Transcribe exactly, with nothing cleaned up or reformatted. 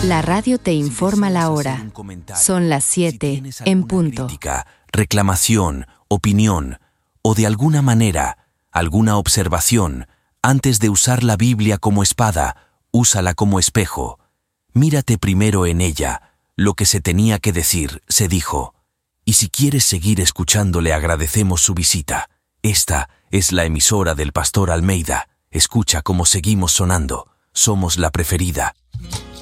La radio te informa la hora. Son las siete en punto. Crítica, reclamación, opinión o de alguna manera, alguna observación, antes de usar la Biblia como espada, úsala como espejo. Mírate primero en ella. Lo que se tenía que decir, se dijo. Y si quieres seguir escuchando, le agradecemos su visita. Esta es la emisora del Pastor Almeida. Escucha cómo seguimos sonando. Somos la preferida.